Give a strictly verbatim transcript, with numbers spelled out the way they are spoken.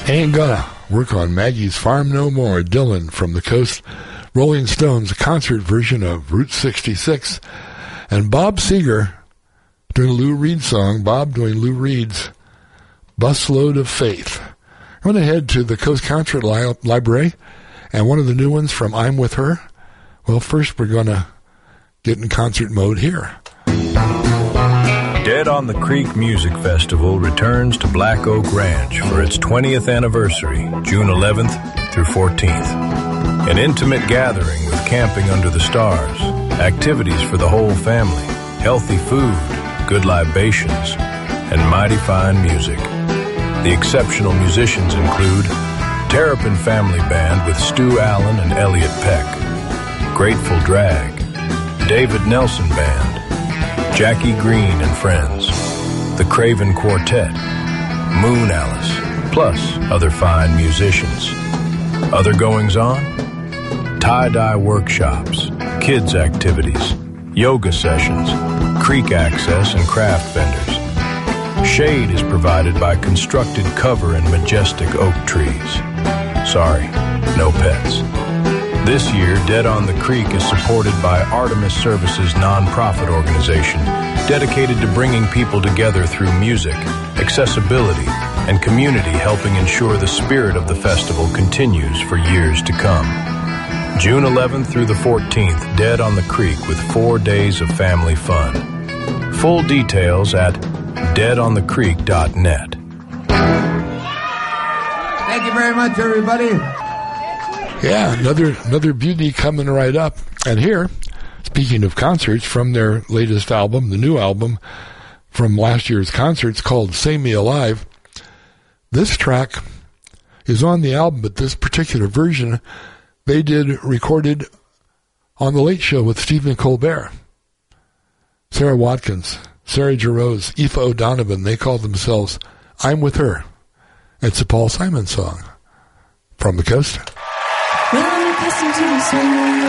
Ain't Gonna Work on Maggie's Farm No More, Dylan from the Coast. Rolling Stones, a concert version of Route sixty-six. And Bob Seger doing a Lou Reed song. Bob doing Lou Reed's Busload of Faith. I'm going to head to the Coast Concert li- Library, and one of the new ones from I'm With Her. Well, first we're going to get in concert mode here. Dead on the Creek Music Festival returns to Black Oak Ranch for its twentieth anniversary, June eleventh through fourteenth. An intimate gathering with camping under the stars, activities for the whole family, healthy food, good libations, and mighty fine music. The exceptional musicians include Terrapin Family Band with Stu Allen and Elliot Peck, Grateful Drag, David Nelson Band, Jackie Green and Friends, the Craven Quartet, Moon Alice, plus other fine musicians. Other goings-on? Tie-dye workshops, kids' activities, yoga sessions, creek access, and craft vendors. Shade is provided by constructed cover and majestic oak trees. Sorry, no pets. This year, Dead on the Creek is supported by Artemis Services nonprofit organization dedicated to bringing people together through music, accessibility, and community, helping ensure the spirit of the festival continues for years to come. June eleventh through the fourteenth, Dead on the Creek with four days of family fun. Full details at dead on the creek dot net. Thank you very much, everybody. Yeah, another another beauty coming right up. And here, speaking of concerts, from their latest album, the new album from last year's concerts called Save Me Alive, this track is on the album, but this particular version they did recorded on The Late Show with Stephen Colbert. Sarah Watkins, Sarah Jarosz, Aoife O'Donovan, they call themselves I'm With Her. It's a Paul Simon song from the coast. Well, I'm accustomed to the song.